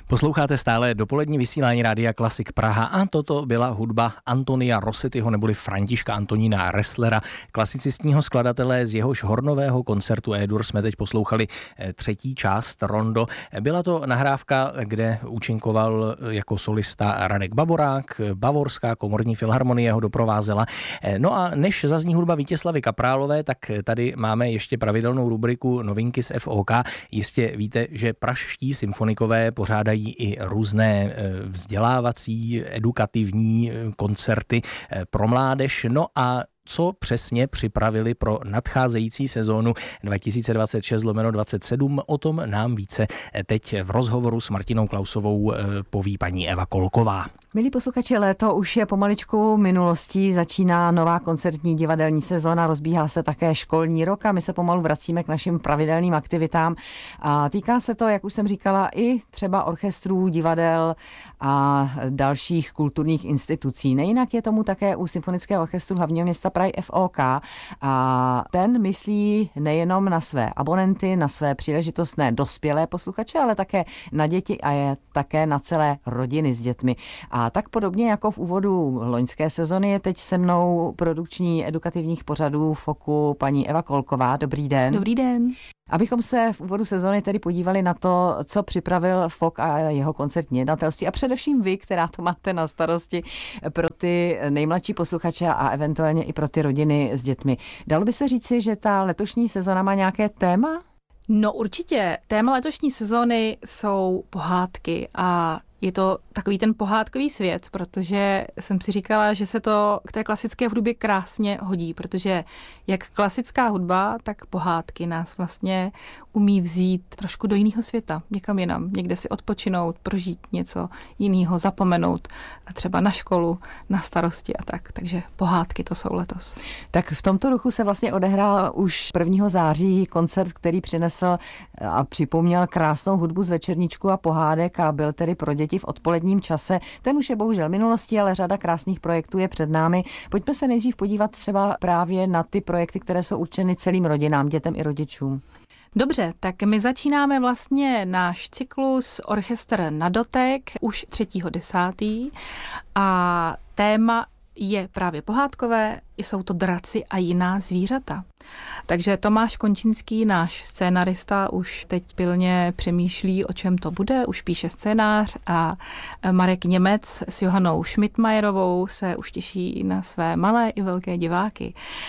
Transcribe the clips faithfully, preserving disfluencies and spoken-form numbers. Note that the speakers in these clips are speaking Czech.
Posloucháte stále dopolední vysílání Rádia Klasik Praha a toto byla hudba Antonia Rossettiho neboli Františka Antonína Resslera, klasicistního skladatele, z jehož hornového koncertu E-dur jsme teď poslouchali třetí část Rondo. Byla to nahrávka, kde účinkoval jako solista Radek Baborák, Bavorská komorní filharmonie ho doprovázela. No a než zazní hudba Vítězslavy Kaprálové, tak tady máme ještě pravidelnou rubriku Novinky z F O K. Jistě víte, že pražští symfonikové pořádají i různé vzdělávací, edukativní koncerty pro mládež. No a co přesně připravili pro nadcházející sezónu dva tisíce dvacet šest lomeno dvacet sedm, o tom nám více teď v rozhovoru s Martinou Klausovou poví paní Eva Kolková. Milí posluchači, léto už je pomaličku minulostí, začíná nová koncertní divadelní sezóna, rozbíhá se také školní rok a my se pomalu vracíme k našim pravidelným aktivitám. A týká se to, jak už jsem říkala, i třeba orchestrů, divadel a dalších kulturních institucí. Nejinak je tomu také u Symfonického orchestru hlavního města Prahy F O K a ten myslí nejenom na své abonenty, na své příležitostné dospělé posluchače, ale také na děti a je také na celé rodiny s dětmi. A tak podobně jako v úvodu loňské sezony je teď se mnou produkční edukativních pořadů Foku paní Eva Kolková. Dobrý den. Dobrý den. Abychom se v úvodu sezony tedy podívali na to, co připravil Fok a jeho koncertní jednatelství a především vy, která to máte na starosti pro ty nejmladší posluchače a eventuálně i pro ty rodiny s dětmi. Dalo by se říci, že ta letošní sezona má nějaké téma? No určitě. Téma letošní sezóny jsou pohádky a je to takový ten pohádkový svět, protože jsem si říkala, že se to k té klasické hudbě krásně hodí, protože jak klasická hudba, tak pohádky nás vlastně umí vzít trošku do jiného světa, někam jinam, někde si odpočinout, prožít něco jiného, zapomenout třeba na školu, na starosti a tak. Takže pohádky to jsou letos. Tak v tomto duchu se vlastně odehrál už prvního září koncert, který přinesl a připomněl krásnou hudbu z večerníčku a pohádek a byl tedy pro děti v odpoledním čase. Ten už je bohužel minulostí, ale řada krásných projektů je před námi. Pojďme se nejdřív podívat třeba právě na ty projekty, které jsou určeny celým rodinám, dětem i rodičům. Dobře, tak my začínáme vlastně náš cyklus Orchestr na dotek už třetího desátého a téma je právě pohádkové, jsou to draci a jiná zvířata. Takže Tomáš Končinský, náš scénarista, už teď pilně přemýšlí, o čem to bude, už píše scénář a Marek Němec s Johanou Schmidtmajerovou se už těší na své malé i velké diváky.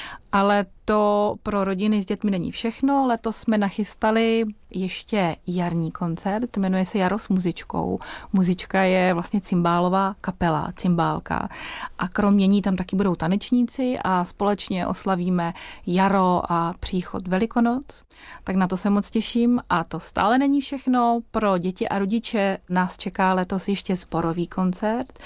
Ale to pro rodiny s dětmi není všechno. Letos jsme nachystali ještě jarní koncert, jmenuje se Jaro s muzičkou. Muzička je vlastně cymbálová kapela, cymbálka. A kromě ní tam taky budou tanečníci a společně oslavíme jaro a příchod Velikonoc. Tak na to se moc těším a to stále není všechno. Pro děti a rodiče nás čeká letos ještě sborový koncert.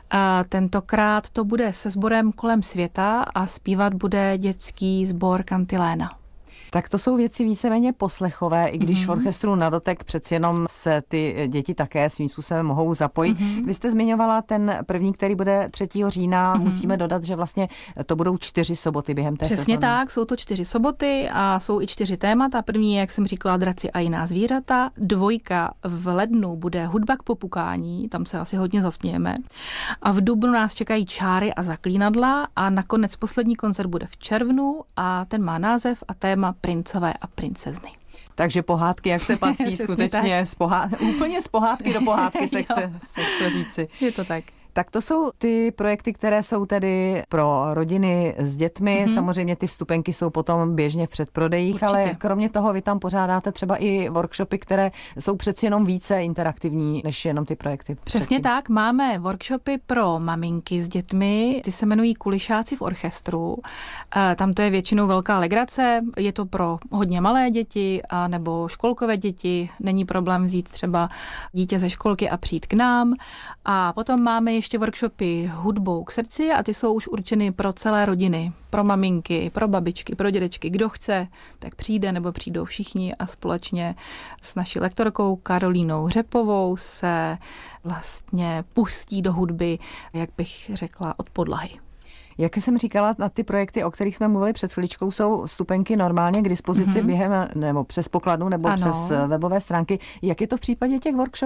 A tentokrát to bude se sborem Kolem světa a zpívat bude dětský sbor Kantiléna. Tak to jsou věci víceméně poslechové, i když mm-hmm. v orchestru na dotek přeci jenom se ty děti také svým způsobem mohou zapojit. Mm-hmm. Vy jste zmiňovala ten první, který bude třetího října. Mm-hmm. Musíme dodat, že vlastně to budou čtyři soboty během té Přesně sezóny. tak, jsou to čtyři soboty a jsou i čtyři témata. První, jak jsem říkala, draci a jiná zvířata. Dvojka v lednu bude hudba k popukání, tam se asi hodně zasmějeme. A v dubnu nás čekají čáry a zaklínadla a nakonec poslední koncert bude v červnu a ten má název a téma Princové a princezny. Takže pohádky, jak se patří, skutečně z pohádky, úplně z pohádky do pohádky se chce, se chce říci. Je to tak. Tak to jsou ty projekty, které jsou tedy pro rodiny s dětmi. Mm-hmm. Samozřejmě ty vstupenky jsou potom běžně v předprodejích, určitě. Ale kromě toho vy tam pořádáte třeba i workshopy, které jsou přeci jenom více interaktivní než jenom ty projekty. Přesně předtím. tak, máme workshopy pro maminky s dětmi, ty se jmenují Kulišáci v orchestru. Tam to je většinou velká legrace, je to pro hodně malé děti a nebo školkové děti, není problém vzít třeba dítě ze školky a přijít k nám. A potom máme ještě workshopy hudbou k srdci a ty jsou už určeny pro celé rodiny, pro maminky, pro babičky, pro dědečky. Kdo chce, tak přijde nebo přijdou všichni a společně s naší lektorkou Karolínou Řepovou se vlastně pustí do hudby, jak bych řekla, od podlahy. Jak jsem říkala, na ty projekty, o kterých jsme mluvili před chviličkou, jsou vstupenky normálně k dispozici mm-hmm. během nebo přes pokladnu nebo ano. přes webové stránky. Jak je to v případě těch workshopů?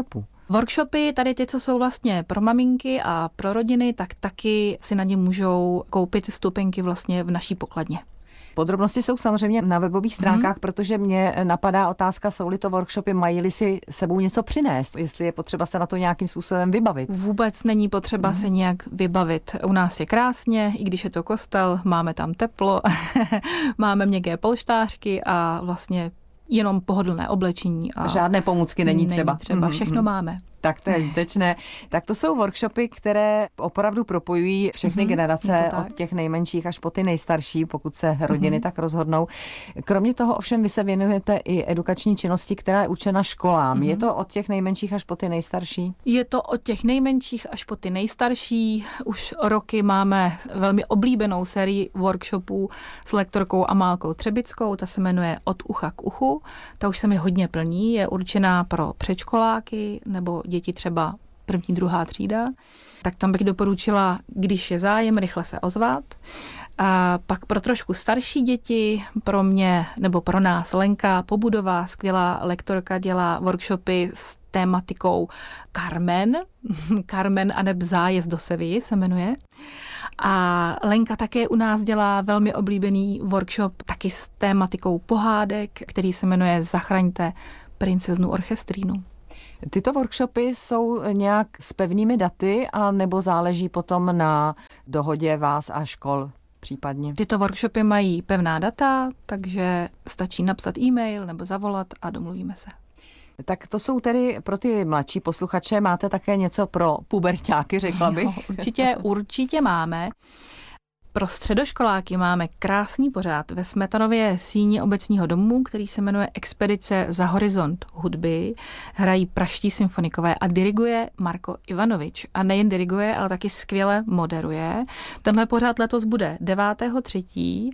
Workshopy, tady ty, co jsou vlastně pro maminky a pro rodiny, tak taky si na ně můžou koupit vstupenky vlastně v naší pokladně. Podrobnosti jsou samozřejmě na webových stránkách, hmm. protože mě napadá otázka, jsou-li to workshopy, mají-li si sebou něco přinést, jestli je potřeba se na to nějakým způsobem vybavit. Vůbec není potřeba hmm. se nějak vybavit. U nás je krásně, i když je to kostel, máme tam teplo, máme měkké polštářky a vlastně jenom pohodlné oblečení. A žádné pomůcky není třeba. Není třeba, všechno mm-hmm. máme. Tak to je výtečné. Tak to jsou workshopy, které opravdu propojují všechny mm-hmm. generace od těch nejmenších až po ty nejstarší, pokud se rodiny mm-hmm. tak rozhodnou. Kromě toho ovšem vy se věnujete i edukační činnosti, která je určena školám. Mm-hmm. Je to od těch nejmenších až po ty nejstarší? Je to od těch nejmenších až po ty nejstarší. Už roky máme velmi oblíbenou sérii workshopů s lektorkou Amálkou Třebickou. Ta se jmenuje Od ucha k uchu. Ta už se mi hodně plní. Je určená pro předškoláky nebo děti třeba první, druhá třída, tak tam bych doporučila, když je zájem, rychle se ozvat. A pak pro trošku starší děti, pro mě nebo pro nás Lenka Pobudová, skvělá lektorka, dělá workshopy s tématikou Carmen. Carmen aneb Zájezd do Sevilly se jmenuje. A Lenka také u nás dělá velmi oblíbený workshop taky s tématikou pohádek, který se jmenuje Zachraňte princeznu orchestrínu. Tyto workshopy jsou nějak s pevnými daty a nebo záleží potom na dohodě vás a škol případně? Tyto workshopy mají pevná data, takže stačí napsat e-mail nebo zavolat a domluvíme se. Tak to jsou tedy pro ty mladší posluchače. Máte také něco pro puberťáky, řekla bych? Jo, určitě, určitě máme. Pro středoškoláky máme krásný pořad ve Smetanově síni obecního domu, který se jmenuje Expedice za horizont hudby. Hrají praští symfonikové a diriguje Marko Ivanovič. A nejen diriguje, ale taky skvěle moderuje. Tenhle pořad letos bude devátého třetího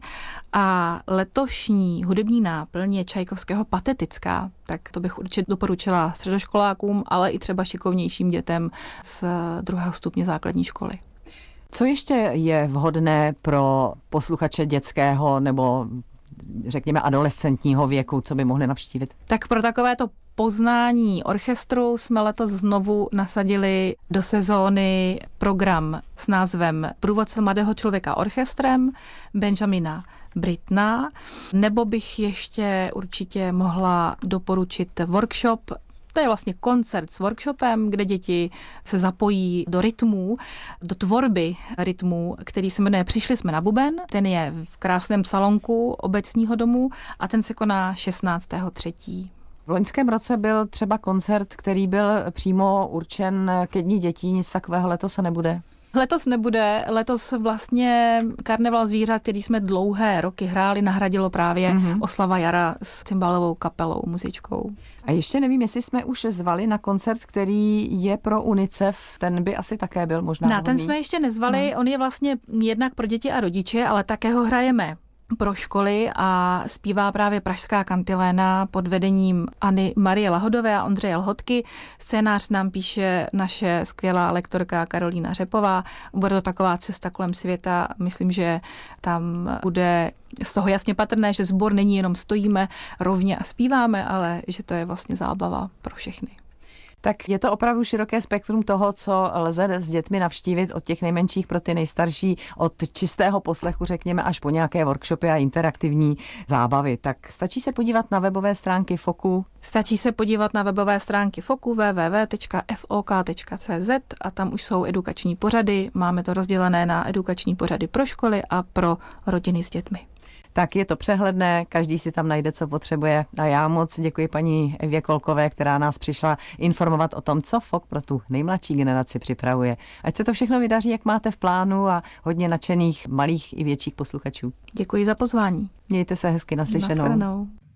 a letošní hudební náplň je Čajkovského Patetická. Tak to bych určitě doporučila středoškolákům, ale i třeba šikovnějším dětem z druhého stupně základní školy. Co ještě je vhodné pro posluchače dětského nebo řekněme adolescentního věku, co by mohli navštívit? Tak pro takovéto poznání orchestru jsme letos znovu nasadili do sezóny program s názvem Průvodce mladého člověka orchestrem Benjamina Brittna, nebo bych ještě určitě mohla doporučit workshop. To je vlastně koncert s workshopem, kde děti se zapojí do rytmů, do tvorby rytmů, který se jmenuje Přišli jsme na buben. Ten je v krásném salonku obecního domu a ten se koná šestnáctého třetího V loňském roce byl třeba koncert, který byl přímo určen ke dní dětí, nic takového letos se nebude? Letos nebude, letos vlastně Karneval zvířat, který jsme dlouhé roky hráli, nahradilo právě mm-hmm. Oslava jara s cymbálovou kapelou, muzičkou. A ještě nevím, jestli jsme už zvali na koncert, který je pro UNICEF, ten by asi také byl možná Na hodný. Ten jsme ještě nezvali, no. On je vlastně jednak pro děti a rodiče, ale také ho hrajeme pro školy a zpívá právě Pražská kantiléna pod vedením Anny Marie Lahodové a Ondřeje Lhotky. Scénář nám píše naše skvělá lektorka Karolína Řepová. Bude to taková cesta kolem světa. Myslím, že tam bude z toho jasně patrné, že sbor není jenom stojíme rovně a zpíváme, ale že to je vlastně zábava pro všechny. Tak je to opravdu široké spektrum toho, co lze s dětmi navštívit od těch nejmenších pro ty nejstarší, od čistého poslechu, řekněme, až po nějaké workshopy a interaktivní zábavy. Tak stačí se podívat na webové stránky Foku. Stačí se podívat na webové stránky Foku w w w tečka f o k tečka c z a tam už jsou edukační pořady. Máme to rozdělené na edukační pořady pro školy a pro rodiny s dětmi. Tak je to přehledné, každý si tam najde, co potřebuje. A já moc děkuji paní Evě Kolkové, která nás přišla informovat o tom, co F O K pro tu nejmladší generaci připravuje. Ať se to všechno vydaří, jak máte v plánu a hodně nadšených malých i větších posluchačů. Děkuji za pozvání. Mějte se hezky, naslyšenou. Naschledanou.